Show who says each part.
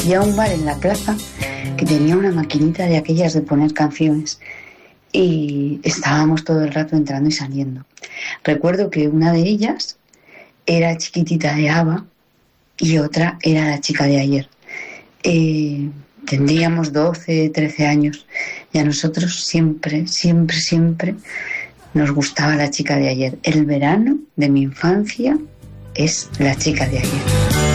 Speaker 1: había un bar en la plaza que tenía una maquinita de aquellas de poner canciones y estábamos todo el rato entrando y saliendo. Recuerdo que una de ellas era Chiquitita de ABBA y otra era La chica de ayer. Tendríamos 12, 13 años y a nosotros siempre nos gustaba La chica de ayer. El verano de mi infancia es La chica de ayer.